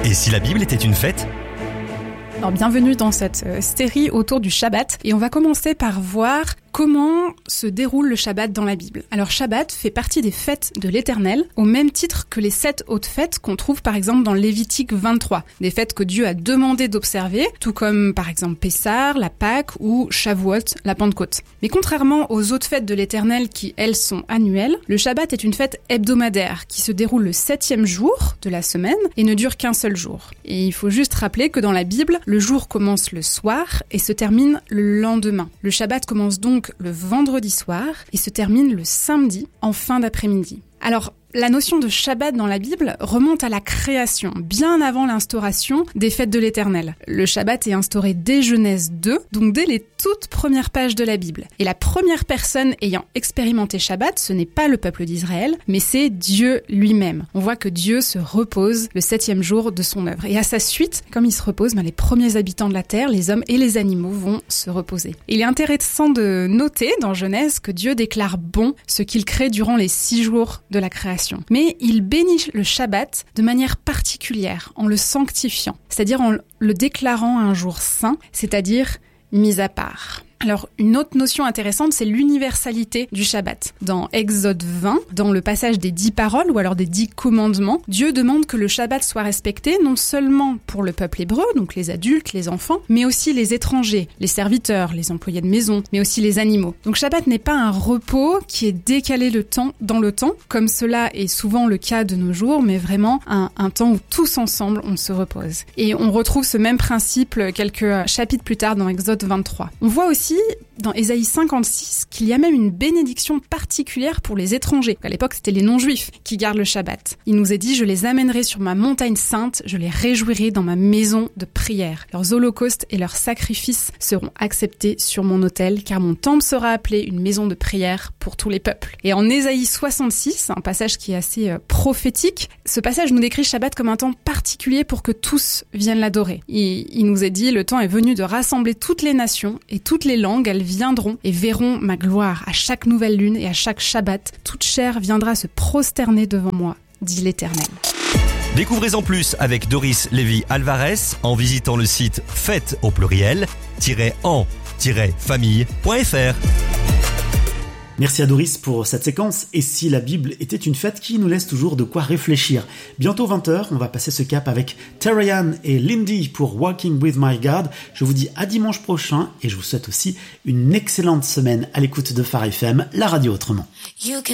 Et si la Bible était une fête ? Alors bienvenue dans cette série autour du Shabbat et on va commencer par voir comment se déroule le Shabbat dans la Bible. Alors Shabbat fait partie des fêtes de l'Éternel au même titre que les 7 autres fêtes qu'on trouve par exemple dans Lévitique 23, des fêtes que Dieu a demandé d'observer, tout comme par exemple Pessah, la Pâque ou Shavuot, la Pentecôte. Mais contrairement aux autres fêtes de l'Éternel qui elles sont annuelles, le Shabbat est une fête hebdomadaire qui se déroule le 7e jour de la semaine et ne dure qu'un seul jour. Et il faut juste rappeler que dans la Bible, le jour commence le soir et se termine le lendemain. Le Shabbat commence donc le vendredi soir et se termine le samedi en fin d'après-midi. Alors, la notion de Shabbat dans la Bible remonte à la création, bien avant l'instauration des fêtes de l'Éternel. Le Shabbat est instauré dès Genèse 2, donc dès les toutes premières pages de la Bible. Et la première personne ayant expérimenté Shabbat, ce n'est pas le peuple d'Israël, mais c'est Dieu lui-même. On voit que Dieu se repose le 7e jour de son œuvre. Et à sa suite, comme il se repose, les premiers habitants de la terre, les hommes et les animaux vont se reposer. Il est intéressant de noter dans Genèse que Dieu déclare bon ce qu'il crée durant les 6 jours de la création. Mais il bénit le Shabbat de manière particulière, en le sanctifiant, c'est-à-dire en le déclarant un jour saint, c'est-à-dire mis à part. Alors, une autre notion intéressante, c'est l'universalité du Shabbat. Dans Exode 20, dans le passage des 10 paroles ou alors des 10 commandements, Dieu demande que le Shabbat soit respecté non seulement pour le peuple hébreu, donc les adultes, les enfants, mais aussi les étrangers, les serviteurs, les employés de maison, mais aussi les animaux. Donc Shabbat n'est pas un repos qui est décalé dans le temps, comme cela est souvent le cas de nos jours, mais vraiment un temps où tous ensemble on se repose. Et on retrouve ce même principe quelques chapitres plus tard dans Exode 23. On voit aussi dans Ésaïe 56 qu'il y a même une bénédiction particulière pour les étrangers. À l'époque, c'était les non-juifs qui gardent le Shabbat. Il nous est dit « Je les amènerai sur ma montagne sainte, je les réjouirai dans ma maison de prière. Leurs holocaustes et leurs sacrifices seront acceptés sur mon autel, car mon temple sera appelé une maison de prière pour tous les peuples. » Et en Ésaïe 66, un passage qui est assez prophétique, ce passage nous décrit Shabbat comme un temps particulier pour que tous viennent l'adorer. Il nous est dit « Le temps est venu de rassembler toutes les nations et toutes les langues, elles viendront et verront ma gloire à chaque nouvelle lune et à chaque Shabbat. Toute chair viendra se prosterner devant moi, dit l'Éternel. » Découvrez en plus avec Doris Lévy-Alvarez en visitant le site fête au pluriel-en-famille.fr. Merci à Doris pour cette séquence. Et si la Bible était une fête qui nous laisse toujours de quoi réfléchir. Bientôt 20h, on va passer ce cap avec Tarayan et Lindy pour Walking with My God. Je vous dis à dimanche prochain et je vous souhaite aussi une excellente semaine à l'écoute de Phare FM, la radio autrement.